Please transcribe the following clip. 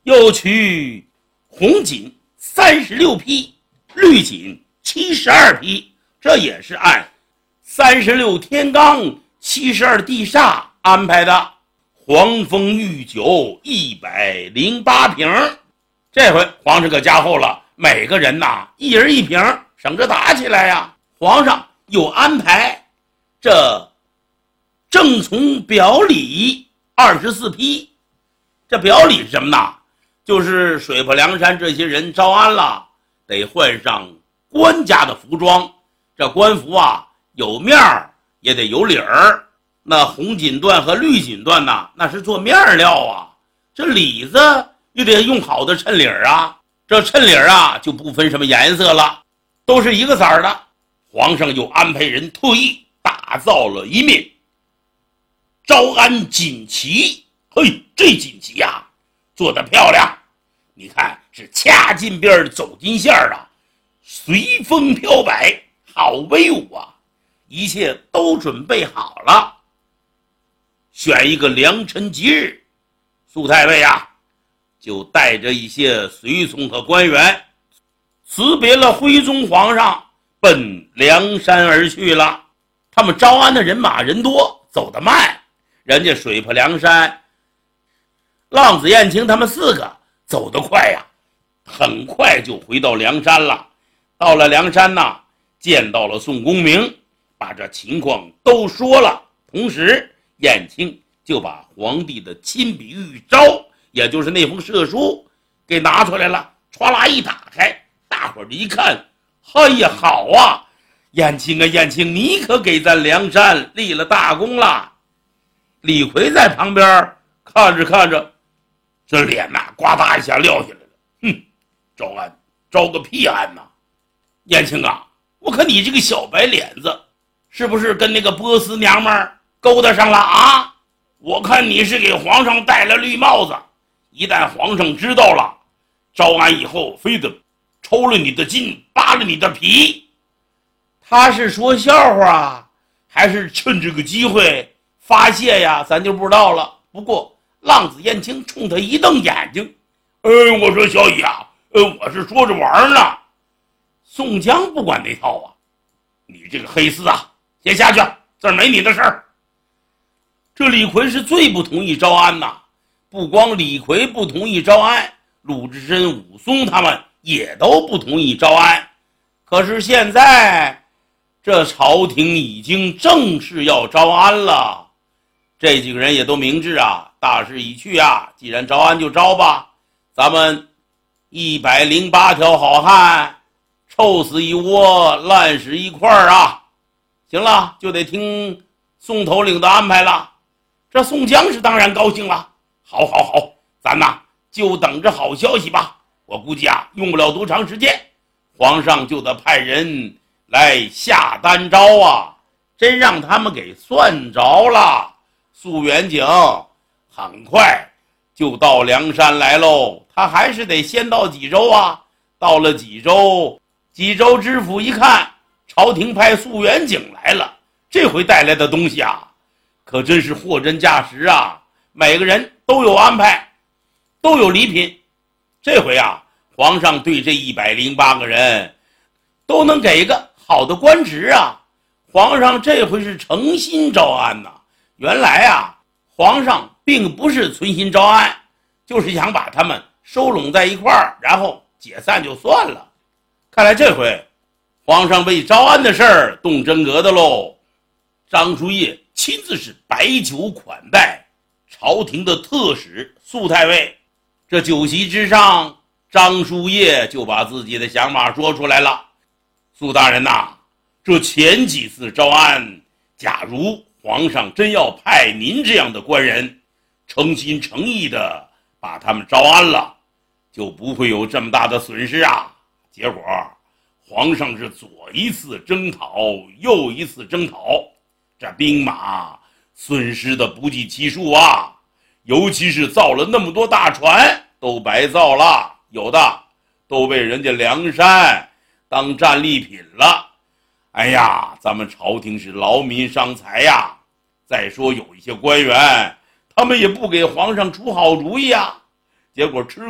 又取红锦36匹，绿锦72匹，这也是按36天罡72地煞安排的。黄蜂御酒108瓶，这回皇上可加厚了，每个人一人1瓶，省着打起来呀。皇上又安排这正从表里24批，这表里是什么呢？就是水泊梁山这些人招安了，得换上官家的服装，这官服有面儿也得有领儿。那红锦缎和绿锦缎那是做面料啊，这里子也得用好的衬领啊，这衬领就不分什么颜色了，都是一个色儿的。皇上又安排人特意打造了一面招安锦旗，嘿，这锦旗做得漂亮，你看是掐进边走进线随风飘摆，好威武啊！一切都准备好了。选一个良辰吉日，苏太尉就带着一些随从和官员辞别了徽宗皇上，奔梁山而去了。他们招安的人马人多，走得慢，人家水泊梁山浪子燕青他们4个走得快很快就回到梁山了。到了梁山见到了宋公明，把这情况都说了，同时燕青就把皇帝的亲笔谕诏，也就是那封赦书给拿出来了，歘啦一打开，大伙儿一看，哎呀，好啊，燕青燕青，你可给咱梁山立了大功了。李逵在旁边看着看着，这脸呱嗒一下撂下来了，哼，招安招个屁安燕青我看你这个小白脸子是不是跟那个波斯娘们勾搭上了我看你是给皇上戴了绿帽子，一旦皇上知道了，招安以后非得抽了你的筋，扒了你的皮。他是说笑话还是趁这个机会发泄咱就不知道了。不过浪子燕青冲他一瞪眼睛，我说小乙我是说着玩呢。宋江不管那套你这个黑厮先下去，这儿没你的事儿。这李逵是最不同意招安不光李逵不同意招安，鲁智深、武松他们也都不同意招安。可是现在这朝廷已经正式要招安了，这几个人也都明智大势已去既然招安就招吧，咱们108条好汉臭死一窝，烂死一块行了，就得听宋头领的安排了。这宋江是当然高兴了，好，咱就等着好消息吧。我估计用不了多长时间，皇上就得派人来下单招真让他们给算着了。苏元景很快就到梁山来喽，他还是得先到济州到了济州知府一看，朝廷派苏元景来了，这回带来的东西可真是货真价实每个人都有安排，都有礼品。这回皇上对这108个人都能给一个好的官职皇上这回是诚心招安原来皇上并不是存心招安，就是想把他们收拢在一块儿，然后解散就算了。看来这回皇上为招安的事儿动真格的喽。张叔夜亲自是摆酒款待朝廷的特使苏太尉。这酒席之上，张叔夜就把自己的想法说出来了。苏大人这前几次招安，假如皇上真要派您这样的官人诚心诚意的把他们招安了，就不会有这么大的损失结果皇上是左一次征讨，右一次征讨，这兵马损失的不计其数尤其是造了那么多大船都白造了，有的都被人家梁山当战利品了。哎呀，咱们朝廷是劳民伤财再说有一些官员他们也不给皇上出好主意结果吃